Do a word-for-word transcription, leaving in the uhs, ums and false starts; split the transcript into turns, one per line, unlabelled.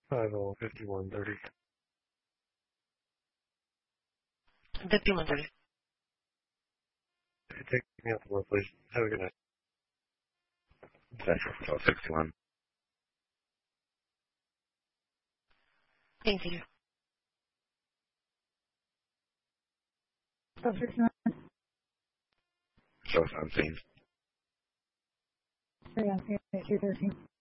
five oh fifty-one thirty.
fifty-one thirty.
Hey, take me out the door, please. Have a good night.
Central twelve sixty-one.
Thank you.
twelve sixty-one.
Show us on scene.
Three on scene, two thirteen.